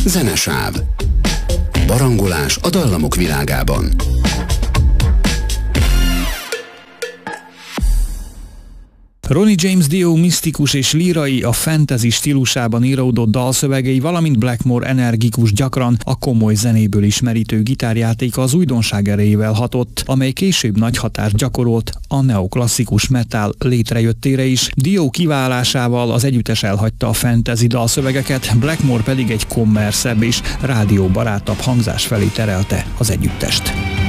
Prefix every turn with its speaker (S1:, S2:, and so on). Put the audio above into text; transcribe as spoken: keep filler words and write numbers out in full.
S1: Zenesáv. Barangolás a dallamok világában.
S2: Ronnie James Dio misztikus és lírai, a fantasy stílusában íródott dalszövegei, valamint Blackmore energikus, gyakran a komoly zenéből is merítő gitárjátéka az újdonság erejével hatott, amely később nagy hatást gyakorolt a neoklasszikus metal létrejöttére is. Dio kiválásával az együttes elhagyta a fantasy dalszövegeket, Blackmore pedig egy kommerszebb és rádióbarátabb hangzás felé terelte az együttest.